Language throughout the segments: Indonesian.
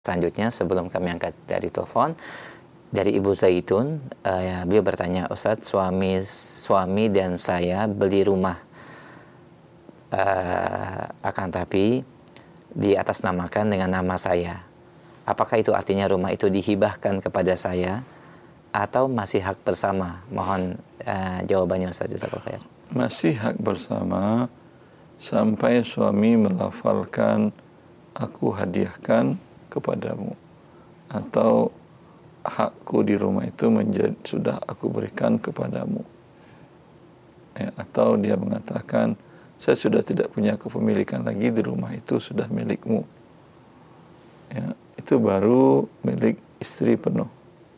Selanjutnya sebelum kami angkat dari telepon, dari Ibu Zaitun, beliau bertanya, Ustadz, suami dan saya beli rumah, akan tapi diatasnamakan dengan nama saya. Apakah itu artinya rumah itu dihibahkan kepada saya atau masih hak bersama? Mohon jawabannya, Ustadz. Jazakallahu khair. Masih hak bersama sampai suami melafalkan aku hadiahkan kepadamu, atau hakku di rumah itu sudah aku berikan kepadamu, ya, atau dia mengatakan saya sudah tidak punya kepemilikan lagi di rumah itu, sudah milikmu, ya, itu baru milik istri penuh.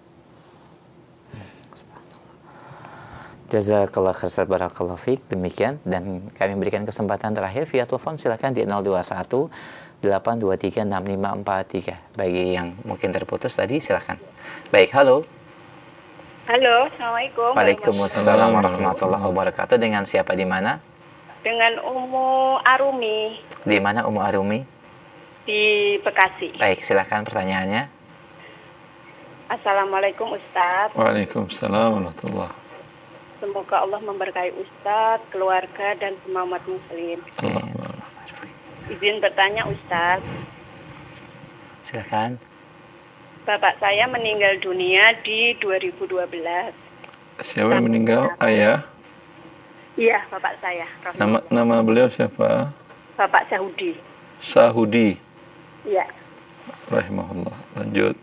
Jazakallah khair, barakallahu fiik. Demikian, dan kami berikan kesempatan terakhir via telepon, silakan di 021 823 6543. Bagi yang mungkin terputus tadi, silakan. Baik, halo. Halo, Assalamualaikum. Waalaikumsalam warahmatullahi wabarakatuh. Dengan siapa, di mana? Dengan Umu Arumi. Di mana Umu Arumi? Di Bekasi. Baik, silakan pertanyaannya. Assalamualaikum Ustadz. Waalaikumsalam warahmatullahi. Semoga Allah memberkahi Ustadz, keluarga, dan semua umat muslim. Izin bertanya Ustadz. Silakan. Bapak saya meninggal dunia di 2012. Siapa yang meninggal? Ayah? Iya, bapak saya. Nama beliau siapa? Bapak Sahudi. Sahudi. Iya. Rahimahullah. Lanjut.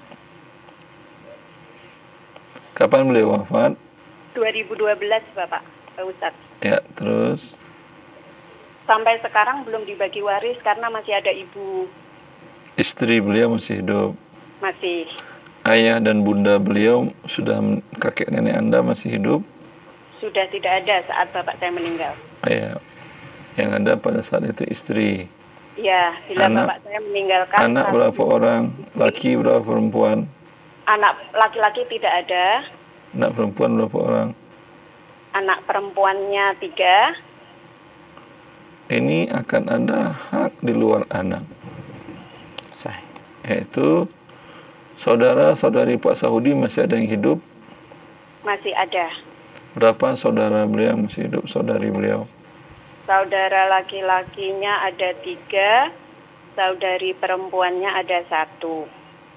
Kapan beliau wafat? 2012 Bapak Ustadz. Ya, terus? Sampai sekarang belum dibagi waris karena masih ada ibu. Istri beliau masih hidup? Masih. Ayah dan bunda beliau sudah, kakek nenek Anda masih hidup? Sudah tidak ada saat bapak saya meninggal. Ayah. Yang ada pada saat itu istri. Ya, bila bapak saya meninggalkan. Anak berapa orang? Laki berapa perempuan? Anak laki-laki tidak ada. Anak perempuan berapa orang? Anak perempuannya 3. Ini akan ada hak di luar anak. Yaitu saudara-saudari Pak Sahudi masih ada yang hidup? Masih ada. Berapa saudara beliau masih hidup, saudari beliau? Saudara laki-lakinya ada 3, saudari perempuannya ada 1.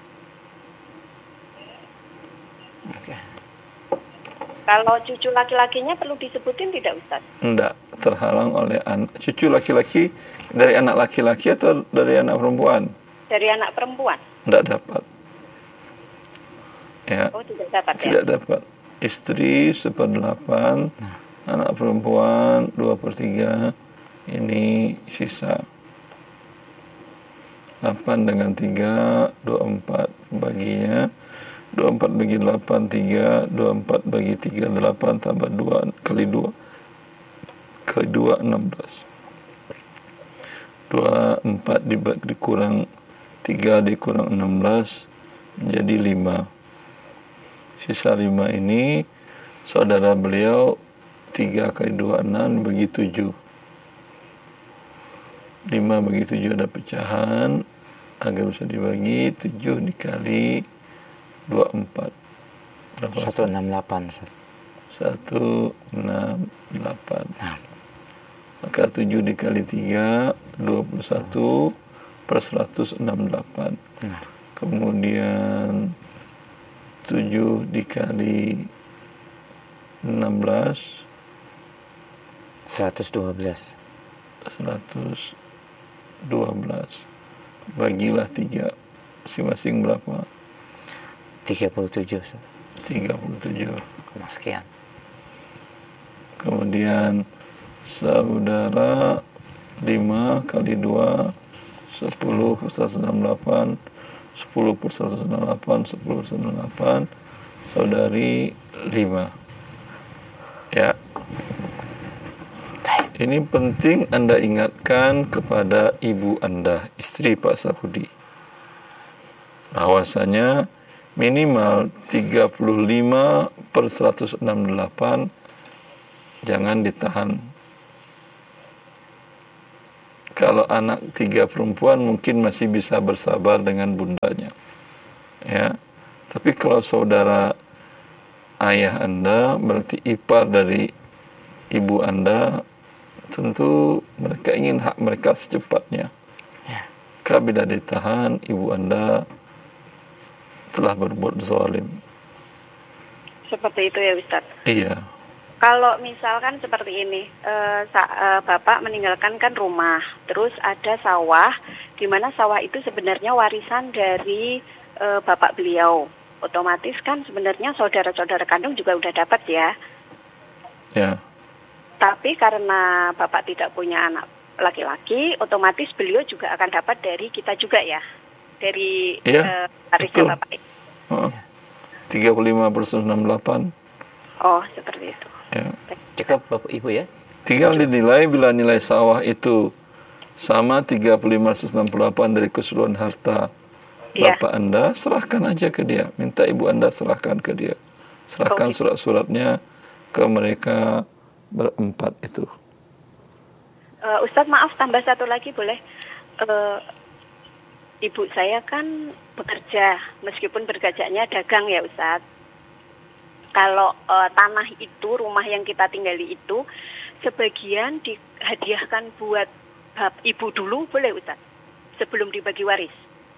Oke. Kalau cucu laki-lakinya perlu disebutin tidak Ustaz? Enggak, terhalang oleh cucu laki-laki dari anak laki-laki atau dari anak perempuan? Dari anak perempuan? Enggak dapat. Ya. Oh, tidak dapat ya? Tidak dapat. Istri 1/8, anak perempuan 2/3, ini sisa. 8 dengan 3, 24 baginya. 24 bagi 8, 3. 24 bagi 3, 8. Tambah 2 kali 2. Kali 2, 16. 24 dikurang 3 dikurang 16 menjadi 5. Sisa 5 ini saudara beliau 3 kali 2, 6 bagi 7. 5 bagi 7 ada pecahan. Agar bisa dibagi, 7 dikali 24. Berapa? 168. 168. Maka 7 dikali 3, 21 per 168. Kemudian 7 dikali 16. 112. 112. Bagilah 3. Masing-masing berapa? 37. 37. Sekian. Kemudian saudara 5 kali 2 10 per 168, 10 per 168, 10 per 168, saudari 5. Ya. Ini penting Anda ingatkan kepada ibu Anda, istri Pak Sahudi, bahwasanya minimal 35 per 168 jangan ditahan. Kalau anak 3 perempuan mungkin masih bisa bersabar dengan bundanya. Ya. Tapi kalau saudara ayah Anda berarti ipar dari ibu Anda, tentu mereka ingin hak mereka secepatnya. Ya. Bila ditahan, ibu Anda telah berbuat zalim. Seperti itu ya Ustaz. Iya. Kalau misalkan seperti ini, Bapak meninggalkan kan rumah, terus ada sawah, di mana sawah itu sebenarnya warisan dari Bapak beliau. Otomatis kan sebenarnya saudara-saudara kandung juga udah dapat ya. Ya. Tapi karena Bapak tidak punya anak laki-laki, otomatis beliau juga akan dapat dari kita juga ya, dari Iya, warisnya betul. Bapak. 35/68. Oh, seperti itu. Ya. Cukup Bapak Ibu ya. Tinggal dinilai bila nilai sawah itu sama 35/68 dari keseluruhan harta Iya. Bapak Anda, serahkan aja ke dia. Minta ibu Anda serahkan ke dia. Serahkan surat-suratnya ke mereka berempat itu. Ustadz maaf tambah satu lagi boleh? Ibu saya kan bekerja, meskipun bekerjanya dagang ya Ustadz. Kalau tanah itu, rumah yang kita tinggali itu, sebagian dihadiahkan buat ibu dulu, boleh Ustadz? Sebelum dibagi waris.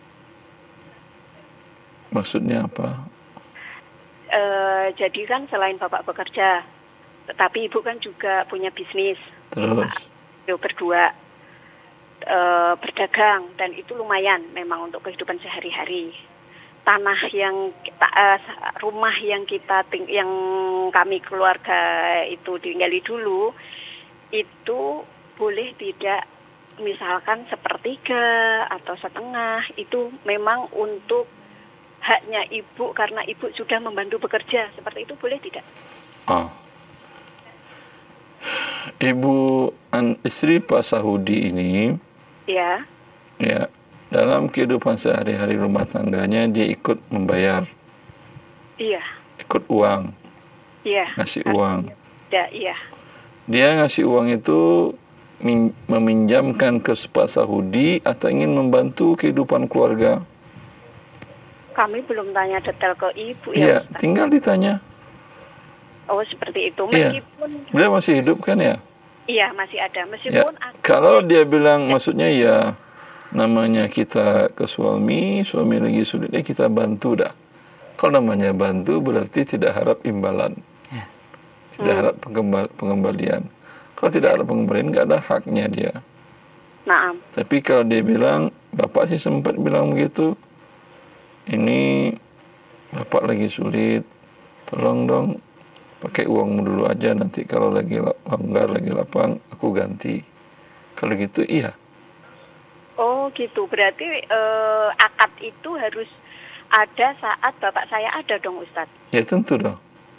Maksudnya apa? Jadi kan selain Bapak bekerja, tetapi Ibu kan juga punya bisnis. Terus? Yuk berdua berdagang, dan itu lumayan memang untuk kehidupan sehari-hari. Tanah yang rumah yang yang kami keluarga itu tinggali dulu, itu boleh tidak, misalkan sepertiga atau setengah, itu memang untuk haknya ibu karena ibu sudah membantu bekerja, seperti itu boleh tidak? Ibu istri Pak Sahudi ini, Ya. ya, dalam kehidupan sehari-hari rumah tangganya dia ikut membayar. Iya. Ikut uang. Iya. Ngasih uang. Ya, iya. Dia ngasih uang itu meminjamkan ke Pak Sahudi atau ingin membantu kehidupan keluarga? Kami belum tanya detail ke ibu Iya, ya. tinggal ditanya. Oh, seperti itu. Iya. Meskipun Beliau masih hidup kan ya? iya masih ada. Ya. Meskipun Kalau dia bilang maksudnya ya namanya kita ke suami lagi sulit, kita bantu dah. Kalau namanya bantu berarti tidak harap imbalan. Ya. Tidak harap pengembalian. Kalau tidak harap pengembalian nggak ada haknya dia. Naam. Tapi kalau dia bilang, Bapak sih sempat bilang begitu, ini Bapak lagi sulit, tolong dong pakai uangmu dulu aja, nanti kalau lagi longgar, lagi lapang, aku ganti. Kalau gitu iya. Oh gitu, berarti akad itu harus ada saat bapak saya ada dong Ustadz? Ya tentu dong.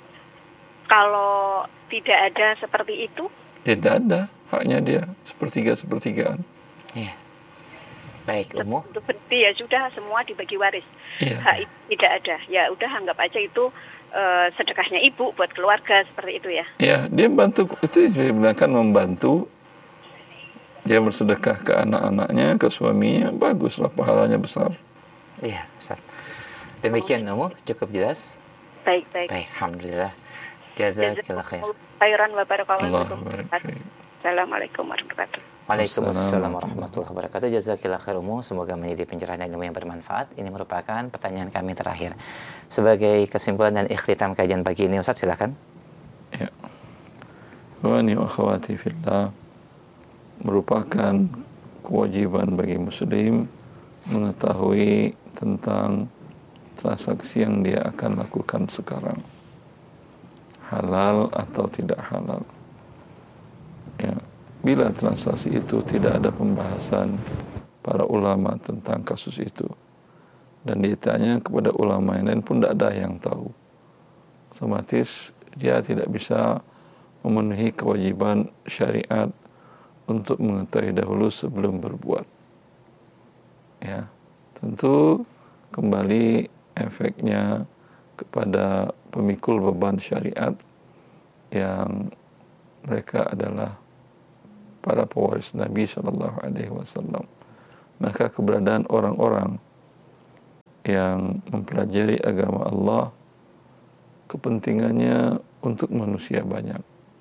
Kalau tidak ada seperti itu? Ya tidak ada, haknya dia, sepertigaan. Iya. Baik, Umu. Itu berarti ya sudah semua dibagi waris. Iya. Hak itu tidak ada. Ya udah anggap aja itu sedekahnya ibu buat keluarga, seperti itu ya. Ya, dia bantu, itu dibilangkan membantu. Dia bersedekah ke anak-anaknya, ke suaminya, baguslah pahalanya besar. Iya, Ustaz. Demikian Umu, cukup jelas? Baik. Baik, alhamdulillah. Jazakallah khair. Khairan wa barakallahu. Allah. Assalamualaikum warahmatullahi wabarakatuh. Waalaikumsalam warahmatullahi wabarakatuh. Jazakallah khair Umu. Semoga menjadi pencerahan dan ilmu yang bermanfaat. Ini merupakan pertanyaan kami terakhir. Sebagai kesimpulan dan ikhtitam kajian pagi ini, Ustaz, silakan. Ya. Ikhwani wa akhwati fillah, merupakan kewajiban bagi muslim mengetahui tentang transaksi yang dia akan lakukan sekarang. Halal atau tidak halal. Ya. Bila transaksi itu tidak ada pembahasan para ulama tentang kasus itu, dan ditanya kepada ulama yang lain pun tidak ada yang tahu, otomatis dia tidak bisa memenuhi kewajiban syariat untuk mengetahui dahulu sebelum berbuat. Ya, tentu kembali efeknya kepada pemikul beban syariat yang mereka adalah para pewaris Nabi Shallallahu Alaihi Wasallam. Maka keberadaan orang-orang yang mempelajari agama Allah kepentingannya untuk manusia banyak.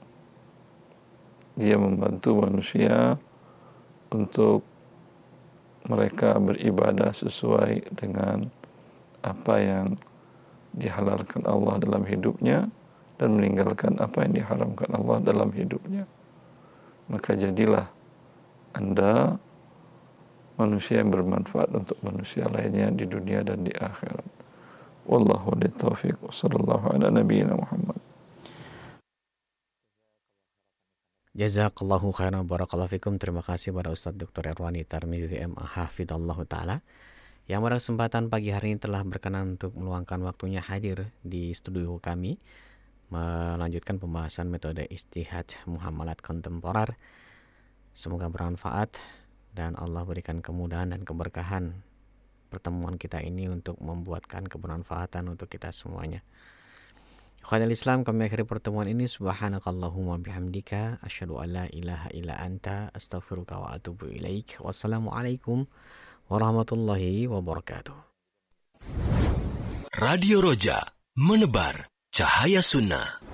Dia membantu manusia untuk mereka beribadah sesuai dengan apa yang dihalalkan Allah dalam hidupnya dan meninggalkan apa yang diharamkan Allah dalam hidupnya. Maka jadilah Anda manusia yang bermanfaat untuk manusia lainnya di dunia dan di akhirat. Wallahu a'lam taufiq. Wassallallahu ala nabiyyina Muhammad. Jazakallahu khairan barakallahu fikum. Terima kasih pada Ustadz Dr. Irwani Tarmizi MA Hafidallahu Ta'ala yang pada kesempatan pagi hari ini telah berkenan untuk meluangkan waktunya hadir di studio kami melanjutkan pembahasan metode ijtihad muhamalat kontemporer. Semoga bermanfaat dan Allah berikan kemudahan dan keberkahan pertemuan kita ini untuk membuatkan kebermanfaatan untuk kita semuanya. Khairal Islam, kami akhiri pertemuan ini. Subhanakallahumma bihamdika asyhadu an la ilaha illa anta astaghfiruka wa atubu ilaik. Wassalamualaikum warahmatullahi wabarakatuh. Radio Roja, menebar cahaya sunnah.